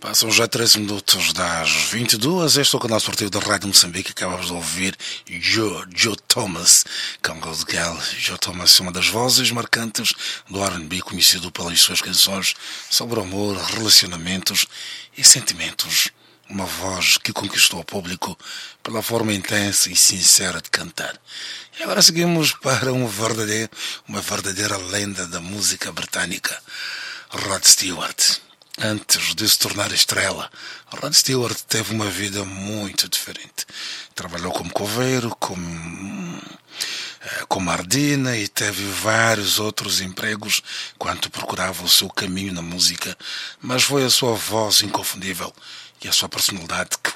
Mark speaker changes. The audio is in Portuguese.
Speaker 1: Passam já 13 minutos das 22. Este é o canal esportivo da Rádio Moçambique. Acabamos de ouvir Joe Thomas, com Gold Girl. Joe Thomas é uma das vozes marcantes do R&B, conhecido pelas suas canções sobre amor, relacionamentos e sentimentos. Uma voz que conquistou o público pela forma intensa e sincera de cantar. E agora seguimos para uma verdadeira lenda da música britânica, Rod Stewart. Antes de se tornar estrela, Rod Stewart teve uma vida muito diferente. Trabalhou como coveiro, como ardina e teve vários outros empregos enquanto procurava o seu caminho na música, mas foi a sua voz inconfundível e a sua personalidade que